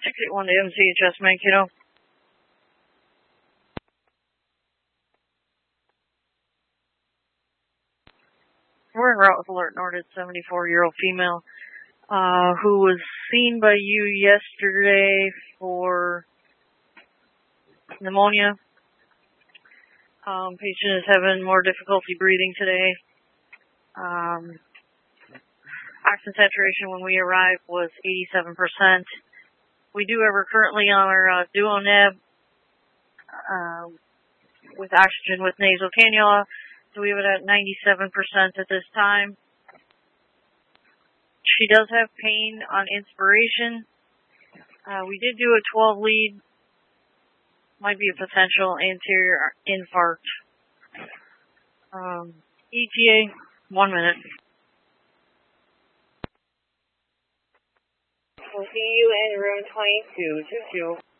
681 to MCHS Mankato. We're en route with alert noted 74-year-old female who was seen by you yesterday for pneumonia. Patient is having more difficulty breathing today. Oxygen saturation when we arrived was 87%. We do have her currently on our DuoNeb with oxygen with nasal cannula, so we have it at 97% at this time. She does have pain on inspiration. We did do a 12 lead. Might be a potential anterior infarct. ETA, 1 minute. We'll see you in room 2222.